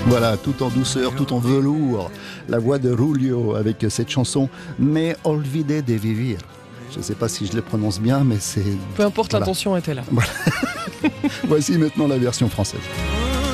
Voilà, tout en douceur, tout en velours, la voix de Rulio avec cette chanson « Me olvidé de vivir ». Je ne sais pas si je le prononce bien, mais c'est... Peu importe, voilà. l'intention était là. Voici maintenant la version française.